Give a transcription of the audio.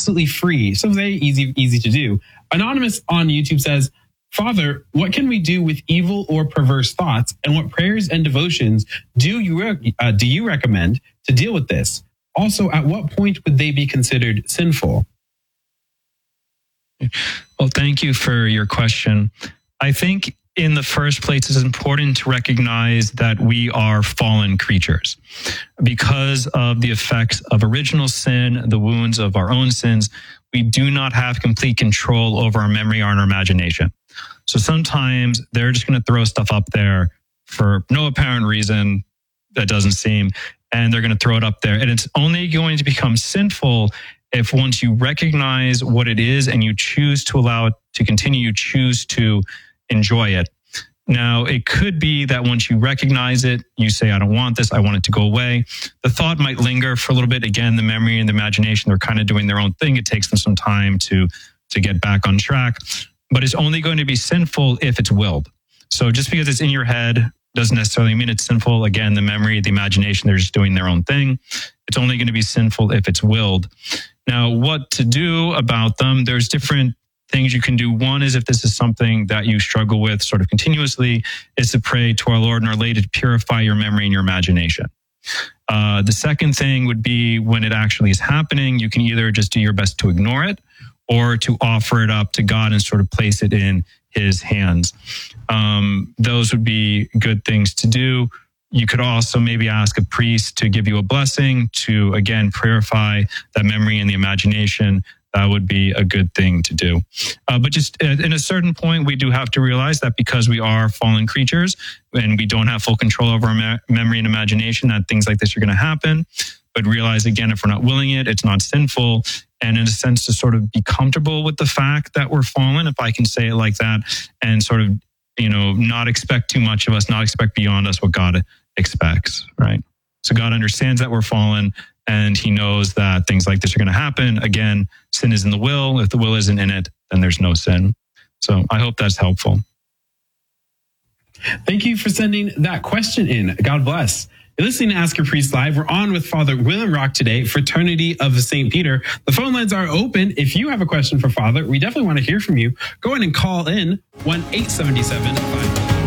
absolutely free. So very easy to do. Anonymous on YouTube says, Father, what can we do with evil or perverse thoughts, and what prayers and devotions do you recommend to deal with this? Also, at what point would they be considered sinful? Well, thank you for your question. I think in the first place, it's important to recognize that we are fallen creatures. Because of the effects of original sin, the wounds of our own sins, we do not have complete control over our memory or our imagination. So sometimes they're just going to throw stuff up there for no apparent reason that doesn't seem, and they're going to throw it up there. And it's only going to become sinful if once you recognize what it is and you choose to allow it to continue, you choose to enjoy it. Now, it could be that once you recognize it, you say, I don't want this, I want it to go away. The thought might linger for a little bit. Again, the memory and the imagination, they're kind of doing their own thing. It takes them some time to get back on track. But it's only going to be sinful if it's willed. So just because it's in your head doesn't necessarily mean it's sinful. Again, the memory, the imagination, they're just doing their own thing. It's only going to be sinful if it's willed. Now, what to do about them? There's different things you can do. One is, if this is something that you struggle with sort of continuously, is to pray to our Lord and our Lady to purify your memory and your imagination. The second thing would be, when it actually is happening, you can either just do your best to ignore it or to offer it up to God and sort of place it in His hands. Those would be good things to do. You could also maybe ask a priest to give you a blessing to, again, purify that memory and the imagination. That would be a good thing to do. But just in a certain point, we do have to realize that because we are fallen creatures and we don't have full control over our memory and imagination, that things like this are going to happen. But realize, again, if we're not willing it, it's not sinful. And in a sense, to sort of be comfortable with the fact that we're fallen, if I can say it like that, and sort of, not expect too much of us, not expect beyond us what God expects, right? So God understands that we're fallen, and He knows that things like this are going to happen. Again, sin is in the will. If the will isn't in it, then there's no sin. So I hope that's helpful. Thank you for sending that question in. God bless. You're listening to Ask Your Priest Live. We're on with Father William Rock today, Fraternity of St. Peter. The phone lines are open. If you have a question for Father, we definitely want to hear from you. Go ahead and call in 1-877-5.